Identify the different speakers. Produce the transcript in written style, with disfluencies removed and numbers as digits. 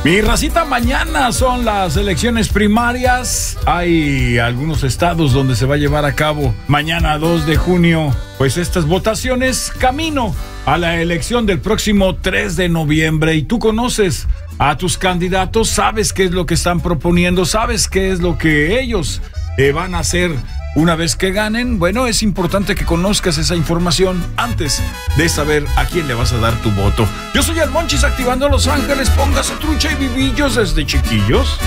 Speaker 1: Mi racita, mañana son las elecciones primarias. Hay algunos estados donde se va a llevar a cabo mañana 2 de junio, pues estas votaciones camino a la elección del próximo 3 de noviembre. Y tú conoces a tus candidatos, sabes qué es lo que están proponiendo, sabes qué es lo que ellos van a hacer una vez que ganen. Bueno, es importante que conozcas esa información antes de saber a quién le vas a dar tu voto. Yo soy el Monchis, activando Los Ángeles. Póngase trucha y vivillos desde chiquillos.